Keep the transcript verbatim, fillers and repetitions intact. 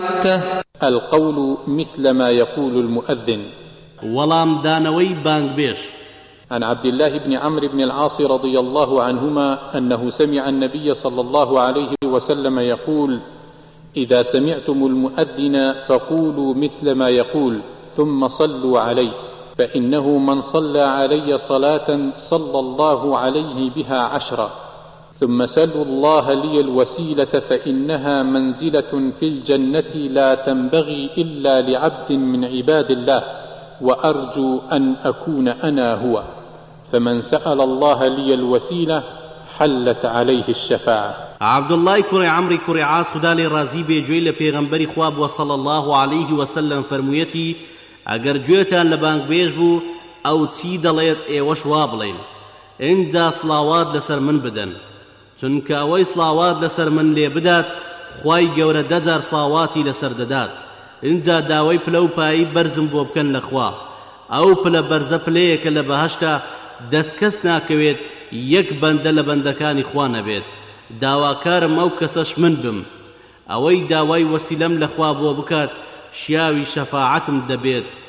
القول مثل ما يقول المؤذن. ولام دانوي بانگ بيش. عن عبد الله بن عمرو بن العاص رضي الله عنهما أنه سمع النبي صلى الله عليه وسلم يقول: إذا سمعتم المؤذن فقولوا مثل ما يقول ثم صلوا عليه، فإنه من صلى علي صلاة صلى الله عليه بها عشرا، ثم سلوا الله لي الوسيلة فإنها منزلة في الجنة لا تنبغي إلا لعبد من عباد الله، وأرجو أن أكون أنا هو، فمن سأل الله لي الوسيلة حلت عليه الشفاعة. عبد الله كوري عمري كوري عاص خدا لي رازي بي جوي لپیغمبري خواب وصلى الله عليه وسلم فرمويتي: اگر جويتان لبانگ بيش بو او چي دليت ايوش وابلين انجا صلاوات لسر من بدن، چونك اوي صلاوات لسر من لي بدات خواي گور دجار صلاواتي لسر ددات، انجا داوي پلو پاي برزم بو بكن لخوا او پل برز پليك لبهشتا دسكس ناكويت يك بند لبندكاني خوان بيت داواكارم او كسش من بم اوي داوي وسيلم لخوا بو بكات شياوي شفاعتم دبيت